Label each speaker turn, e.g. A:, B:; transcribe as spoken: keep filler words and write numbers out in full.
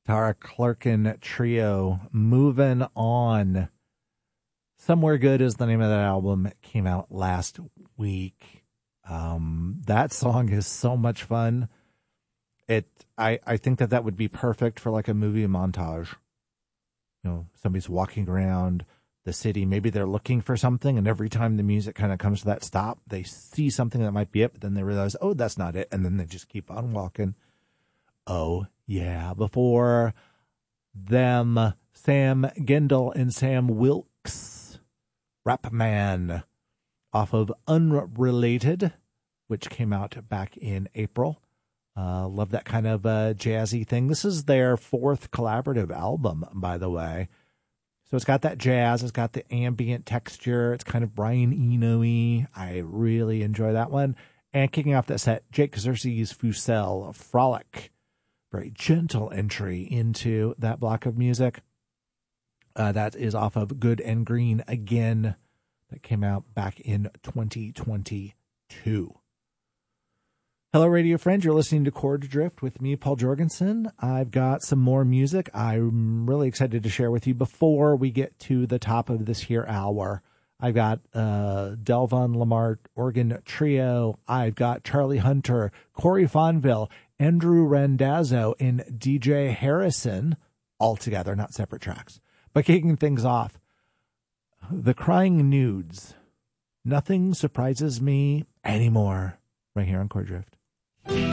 A: Tara Clarkin Trio, Moving On. Somewhere Good is the name of that album. It came out last week. Um, that song is so much fun. It, I, I think that that would be perfect for like a movie montage. You know, somebody's walking around the city. Maybe they're looking for something, and every time the music kind of comes to that stop, they see something that might be it, but then they realize, oh, that's not it, and then they just keep on walking. Oh, yeah. Before them, Sam Gendel and Sam Wilkes, Rap Man, off of Unrelated, which came out back in April. Uh, love that kind of uh, jazzy thing. This is their fourth collaborative album, by the way. So it's got that jazz, it's got the ambient texture, it's kind of Brian Eno-y. I really enjoy that one. And kicking off that set, Jake Xerxes Fusel, Frolic. Very gentle entry into that block of music. Uh, that is off of Good and Green Again. That came out back in twenty twenty-two. Hello, radio friends. You're listening to Chord Drift with me, Paul Jorgensen. I've got some more music I'm really excited to share with you before we get to the top of this here hour. I've got uh, Delvon Lamar Organ Trio. I've got Charlie Hunter, Corey Fonville, Andrew Randazzo, and D J Harrison, all together, not separate tracks. But kicking things off, The Crying Nudes. Nothing surprises me anymore. Right here on Chord Drift.